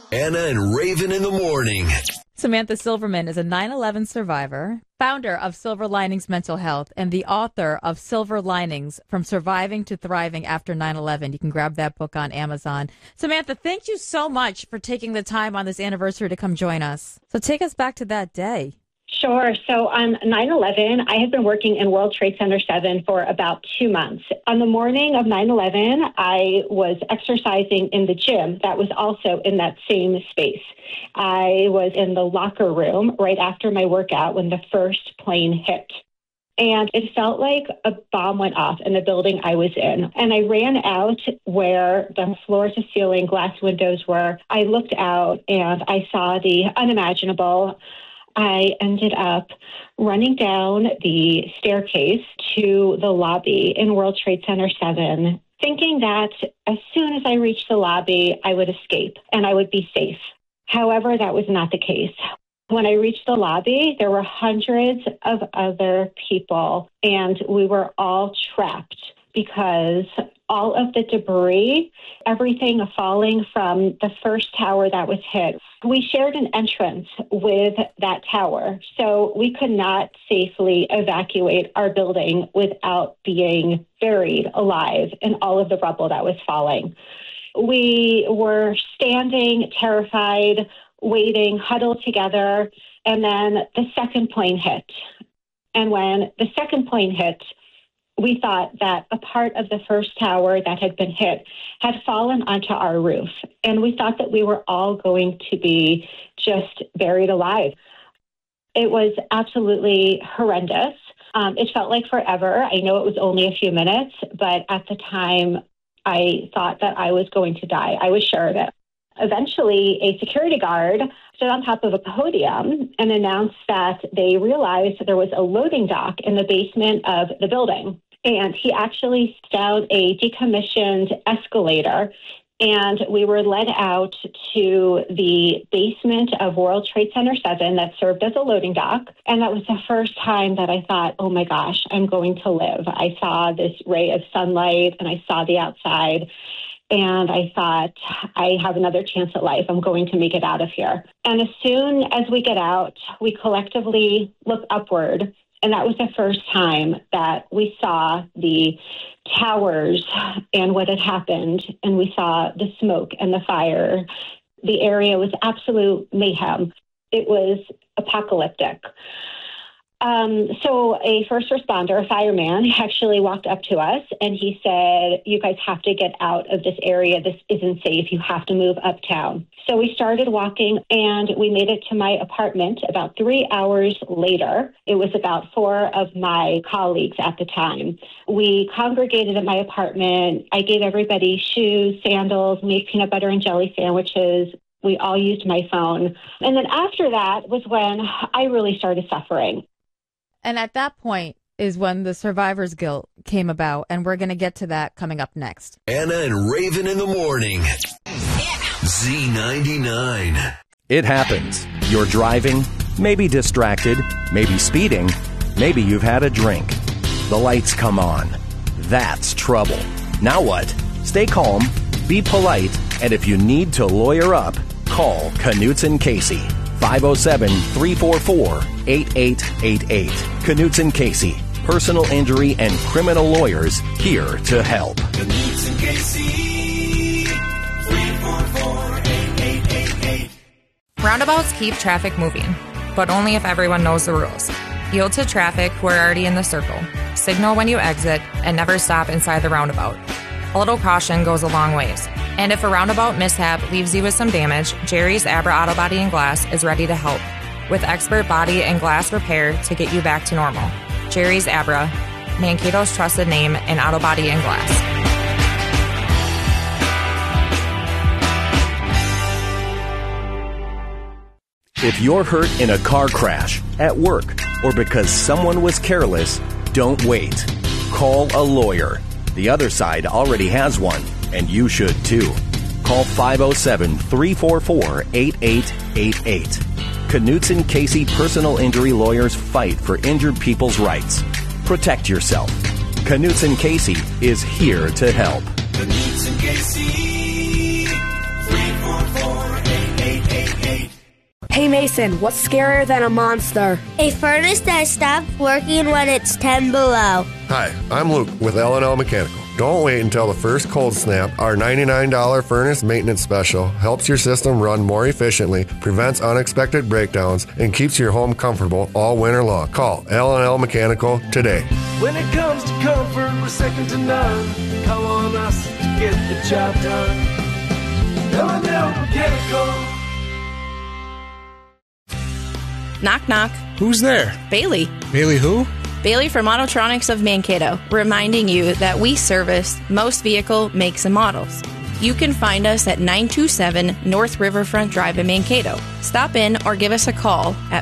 Anna and Raven in the morning. Samantha Silverman is a 9/11 survivor, founder of Silver Linings Mental Health, and the author of Silver Linings, From Surviving to Thriving After 9/11. You can grab that book on Amazon. Samantha, thank you so much for taking the time on this anniversary to come join us. So take us back to that day. Sure. So on 9/11, I had been working in World Trade Center 7 for about 2 months. On the morning of 9/11, I was exercising in the gym that was also in that same space. I was in the locker room right after my workout when the first plane hit. And it felt like a bomb went off in the building I was in. And I ran out where the floor-to-ceiling glass windows were. I looked out and I saw the unimaginable. I ended up running down the staircase to the lobby in World Trade Center 7, thinking that as soon as I reached the lobby, I would escape and I would be safe. However, that was not the case. When I reached the lobby, there were hundreds of other people, and we were all trapped because all of the debris, everything falling from the first tower that was hit. We shared an entrance with that tower, so we could not safely evacuate our building without being buried alive in all of the rubble that was falling. We were standing, terrified, waiting, huddled together, and then the second plane hit. And when the second plane hit, we thought that a part of the first tower that had been hit had fallen onto our roof. And we thought that we were all going to be just buried alive. It was absolutely horrendous. It felt like forever. I know it was only a few minutes, but at the time, I thought that I was going to die. I was sure of it. Eventually, a security guard stood on top of a podium and announced that they realized that there was a loading dock in the basement of the building. And he actually found a decommissioned escalator, and we were led out to the basement of World Trade Center 7 that served as a loading dock. And that was the first time that I thought, oh my gosh, I'm going to live. I saw this ray of sunlight and I saw the outside. And I thought, I have another chance at life. I'm going to make it out of here. And as soon as we get out, we collectively look upward. And that was the first time that we saw the towers and what had happened. And we saw the smoke and the fire. The area was absolute mayhem. It was apocalyptic. So a first responder, a fireman, actually walked up to us and he said, you guys have to get out of this area. This isn't safe. You have to move uptown. So we started walking and we made it to my apartment about 3 hours later. It was about 4 of my colleagues at the time. We congregated at my apartment. I gave everybody shoes, sandals, made peanut butter and jelly sandwiches. We all used my phone. And then after that was when I really started suffering. And at that point is when the survivor's guilt came about, and we're going to get to that coming up next. Anna and Raven in the morning. Z99. It happens. You're driving, maybe distracted, maybe speeding, maybe you've had a drink. The lights come on. That's trouble. Now what? Stay calm, be polite, and if you need to lawyer up, call Knutson Casey. 507-344-8888. Knutson Casey, personal injury and criminal lawyers, here to help. Knutson Casey, 344-8888. Roundabouts keep traffic moving, but only if everyone knows the rules. Yield to traffic who are already in the circle. Signal when you exit, and never stop inside the roundabout. A little caution goes a long ways. And if a roundabout mishap leaves you with some damage, Jerry's Abra Auto Body and Glass is ready to help with expert body and glass repair to get you back to normal. Jerry's Abra, Mankato's trusted name in auto body and glass. If you're hurt in a car crash, at work, or because someone was careless, don't wait. Call a lawyer. The other side already has one, and you should too. Call 507-344-8888. Knutson Casey personal injury lawyers fight for injured people's rights. Protect yourself. Knutson Casey is here to help. Knutson Casey, 344-8888. Hey Mason, what's scarier than a monster? A furnace that stops working when it's 10 below. Hi, I'm Luke with L&L Mechanical. Don't wait until the first cold snap. Our $99 furnace maintenance special helps your system run more efficiently, prevents unexpected breakdowns, and keeps your home comfortable all winter long. Call L&L Mechanical today. When it comes to comfort, we're second to none. Call on us to get the job done. L&L Mechanical. Knock, knock. Who's there? Bailey. Bailey who? Bailey from Autotronics of Mankato, reminding you that we service most vehicle makes and models. You can find us at 927 North Riverfront Drive in Mankato. Stop in or give us a call at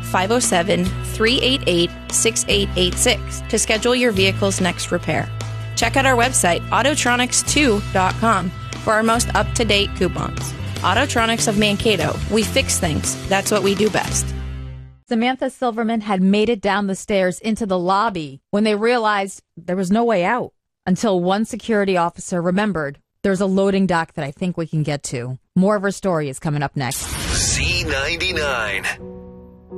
507-388-6886 to schedule your vehicle's next repair. Check out our website, Autotronics2.com, for our most up-to-date coupons. Autotronics of Mankato. We fix things. That's what we do best. Samantha Silverman had made it down the stairs into the lobby when they realized there was no way out until one security officer remembered there's a loading dock that I think we can get to. More of her story is coming up next. Z99.